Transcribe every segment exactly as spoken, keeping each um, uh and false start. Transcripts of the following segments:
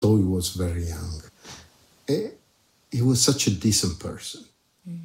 So he was very young. He was such a decent person. Mm.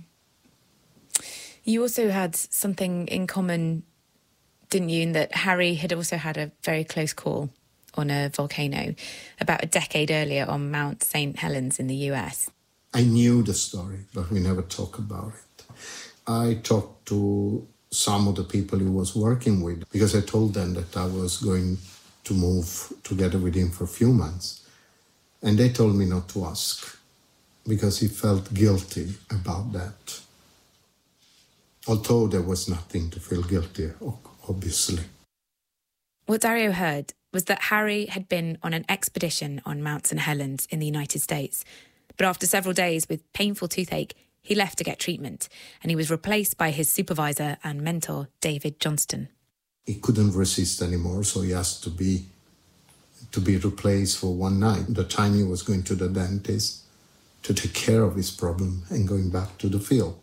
You also had something in common, didn't you, in that Harry had also had a very close call on a volcano about a decade earlier on Mount Saint Helens in the U S. I knew the story, but we never talked about it. I talked to some of the people he was working with because I told them that I was going to move together with him for a few months. And they told me not to ask because he felt guilty about that. Although there was nothing to feel guilty, obviously. What Dario heard was that Harry had been on an expedition on Mount Saint Helens in the United States. But after several days with painful toothache, he left to get treatment, and he was replaced by his supervisor and mentor, David Johnston. He couldn't resist anymore, so he asked to be to be replaced for one night. The time he was going to the dentist to take care of his problem and going back to the field.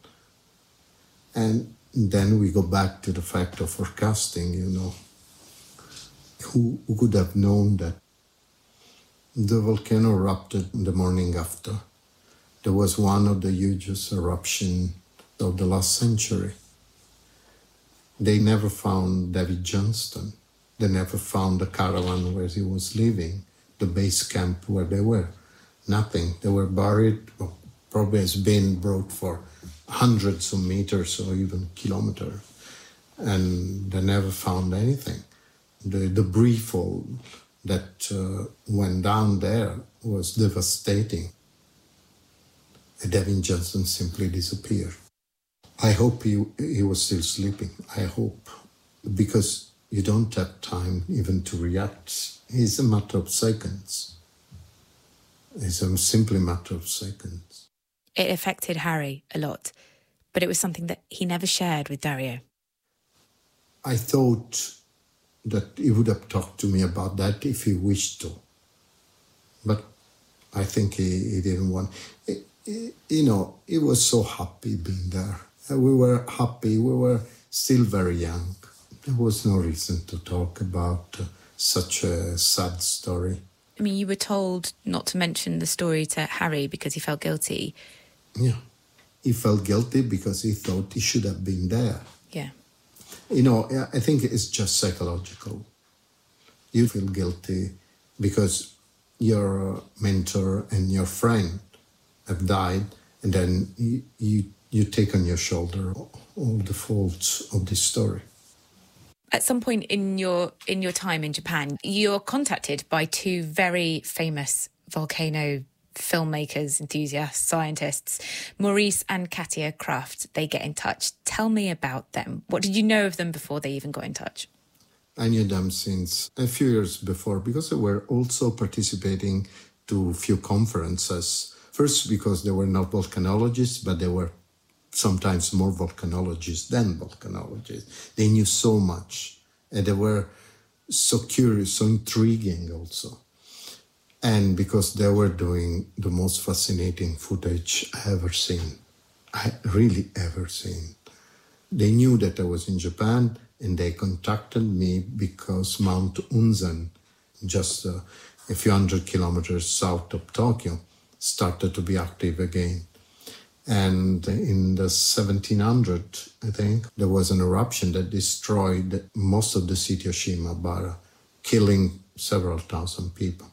And then we go back to the fact of forecasting, you know. Who, who could have known that the volcano erupted the morning after? There was one of the hugest eruptions of the last century. They never found David Johnston. They never found the caravan where he was living, the base camp where they were. Nothing. They were buried, or probably has been brought for hundreds of meters or even kilometers. And they never found anything. The debris fall that uh, went down there was devastating. And David Johnston simply disappeared. I hope he, he was still sleeping. I hope. Because you don't have time even to react. It's a matter of seconds. It's a simply matter of seconds. It affected Harry a lot, but it was something that he never shared with Dario. I thought that he would have talked to me about that if he wished to. But I think he, he didn't want... He, he, you know, he was so happy being there. We were happy. We were still very young. There was no reason to talk about uh, such a sad story. I mean, you were told not to mention the story to Harry because he felt guilty. Yeah. He felt guilty because he thought he should have been there. Yeah. You know, I think it's just psychological. You feel guilty because your mentor and your friend have died, and then you, you, you take on your shoulder all the faults of this story. At some point in your in your time in Japan, you're contacted by two very famous volcano filmmakers, enthusiasts, scientists, Maurice and Katia Kraft. They get in touch. Tell me about them. What did you know of them before they even got in touch? I knew them since a few years before because they were also participating to a few conferences. First, because they were not volcanologists, but they were sometimes more volcanologists than volcanologists. They knew so much, and they were so curious, so intriguing also. And because they were doing the most fascinating footage I ever seen, I really ever seen. They knew that I was in Japan, and they contacted me because Mount Unzen, just uh, a few hundred kilometers south of Tokyo, started to be active again. And in the seventeen hundred, I think, there was an eruption that destroyed most of the city of Shimabara, killing several thousand people.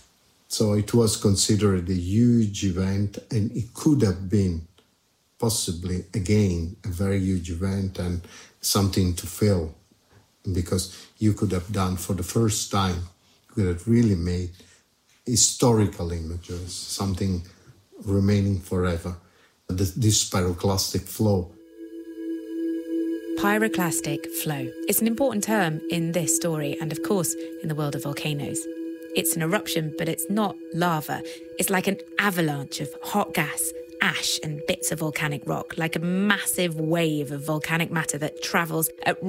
So it was considered a huge event, and it could have been possibly, again, a very huge event and something to fill, because you could have done, for the first time, you could have really made historical images, something remaining forever. This pyroclastic flow. Pyroclastic flow. It's an important term in this story and, of course, in the world of volcanoes. It's an eruption, but it's not lava. It's like an avalanche of hot gas, ash and bits of volcanic rock, like a massive wave of volcanic matter that travels at